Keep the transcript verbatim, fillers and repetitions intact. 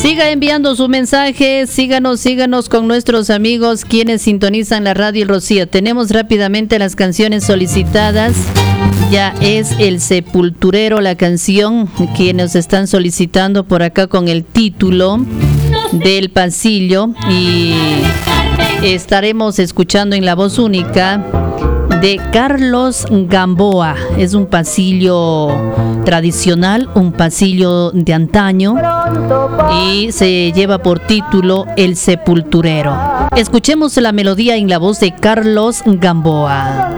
Siga enviando su mensaje, síganos, síganos con nuestros amigos quienes sintonizan la radio El Rocío. Tenemos rápidamente las canciones solicitadas. Ya es El Sepulturero la canción que nos están solicitando por acá con el título del pasillo, y estaremos escuchando en la voz única de Carlos Gamboa. Es un pasillo tradicional, un pasillo de antaño, y se lleva por título El Sepulturero. Escuchemos la melodía en la voz de Carlos Gamboa.